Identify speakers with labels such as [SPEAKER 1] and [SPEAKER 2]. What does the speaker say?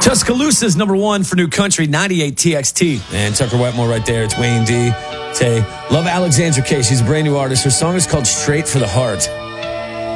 [SPEAKER 1] Tuscaloosa's number one for New Country, 98 TXT.
[SPEAKER 2] And Tucker Wetmore right there. It's Wayne D. Tay. Love Alexandra K. She's a brand new artist. Her song is called Straight for the Heart.